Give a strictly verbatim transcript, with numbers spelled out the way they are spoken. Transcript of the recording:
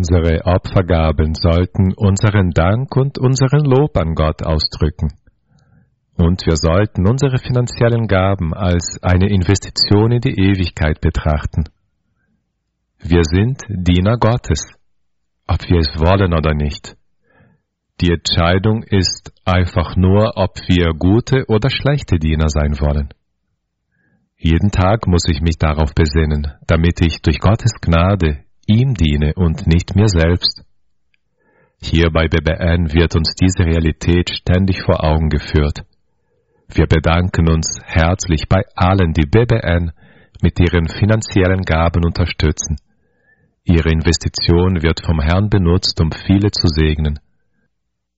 Unsere Opfergaben sollten unseren Dank und unseren Lob an Gott ausdrücken. Und wir sollten unsere finanziellen Gaben als eine Investition in die Ewigkeit betrachten. Wir sind Diener Gottes, ob wir es wollen oder nicht. Die Entscheidung ist einfach nur, ob wir gute oder schlechte Diener sein wollen. Jeden Tag muss ich mich darauf besinnen, damit ich durch Gottes Gnade ihm diene und nicht mir selbst. Hier bei B B N wird uns diese Realität ständig vor Augen geführt. Wir bedanken uns herzlich bei allen, die B B N mit ihren finanziellen Gaben unterstützen. Ihre Investition wird vom Herrn benutzt, um viele zu segnen.